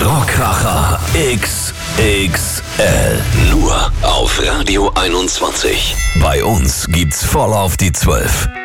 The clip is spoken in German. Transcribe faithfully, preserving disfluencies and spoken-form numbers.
Rockkracher X X L. Nur auf Radio einundzwanzig. Bei uns gibt's voll auf die zwölf.